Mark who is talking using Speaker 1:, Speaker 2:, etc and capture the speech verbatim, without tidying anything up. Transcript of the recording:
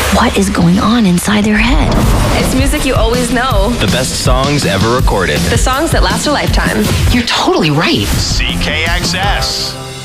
Speaker 1: What is going on inside their head?
Speaker 2: It's music you always know.
Speaker 3: The best songs ever recorded.
Speaker 2: The songs that last a lifetime.
Speaker 1: You're totally right.
Speaker 4: C K X S.